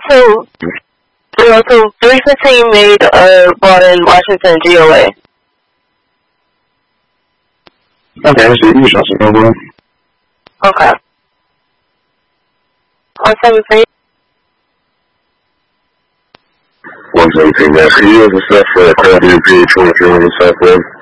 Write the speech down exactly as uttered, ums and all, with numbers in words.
also, we also recently made a brought in Washington G O A. Okay, 是一小时多钟。 Okay. One seven three. One seventeen, that's here, the stuff for Cody P twenty-three on the Southwest.